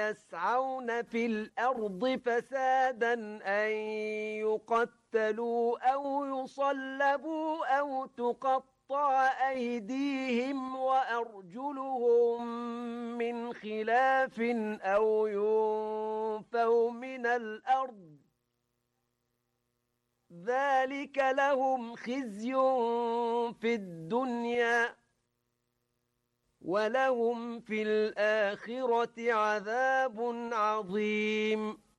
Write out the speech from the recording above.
يسعون في الأرض فسادا أن يقتلوا أو يصلبوا أو تقطع أيديهم وأرجلهم من خلاف أو ينفوا من الأرض ذلك لهم خزي في الدنيا ولهم في الآخرة عذاب عظيم